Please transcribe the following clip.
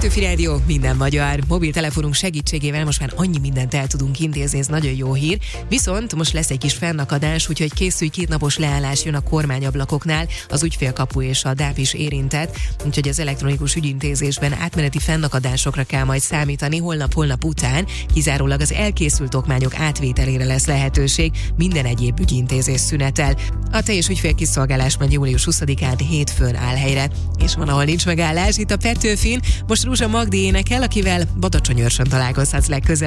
Petőfi Rádió, minden magyar. Mobiltelefonunk segítségével most már annyi mindent el tudunk intézni, ez nagyon jó hír. Viszont most lesz egy kis fennakadás, úgyhogy készülj, 2 napos leállás jön a kormányablakoknál, az ügyfélkapu és a DÁV is érintett, úgyhogy az elektronikus ügyintézésben átmeneti fennakadásokra kell majd számítani holnap után, kizárólag az elkészült okmányok átvételére lesz lehetőség, minden egyéb ügyintézés szünetel. A teljes ügyfélkiszolgálás majd július 20-án hétfőn áll helyre, és van, ahol nincs megállás, itt a Petőfin. Most Rúzsa Magdi énekel, akivel Badacsonyőrsön találkozhatsz legközelebb.